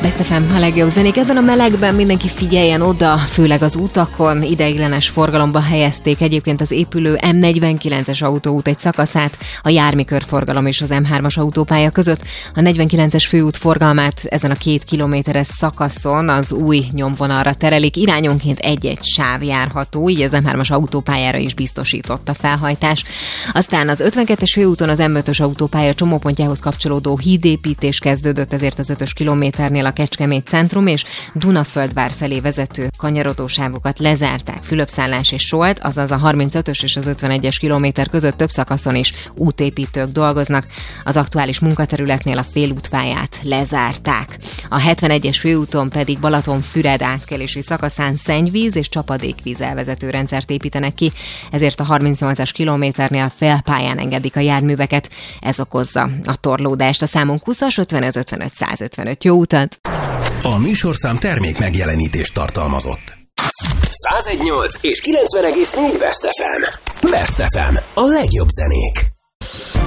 Best FM, a legjobb zenék. Ebben a melegben mindenki figyeljen oda, főleg az utakon. Ideiglenes forgalomba helyezték egyébként az épülő M49-es autóút egy szakaszát a Jármi körforgalom és az M3-as autópálya között. A 49-es főút forgalmát ezen a 2 kilométeres szakaszon az új nyomvonalra terelik. Irányonként egy-egy sáv járható, így az M3-as autópályára is biztosított a felhajtás. Aztán az 52-es főúton az M5-ös autópálya csomópontjához kapcsolódó hídépítés kezdődött, ezért az 5-ös kilométernél a Kecskemét centrum és Dunaföldvár felé vezető kanyarodósávokat lezárták. Fülöpszállás és Solt, azaz a 35-ös és az 51-es kilométer között több szakaszon is útépítők dolgoznak. Az aktuális munkaterületnél a félútpályát lezárták. A 71-es főúton pedig Balatonfüred átkelési szakaszán szennyvíz és csapadékvíz elvezető rendszert építenek ki, ezért a 38-as kilométernél félpályán engedik a járműveket. Ez okozza a torlódást. A számunk 20-as, 55 55 155. Jó utat! A műsorszám termék megjelenítést tartalmazott. 101.8 és 90.4 Best FM. Best FM. A legjobb zenék.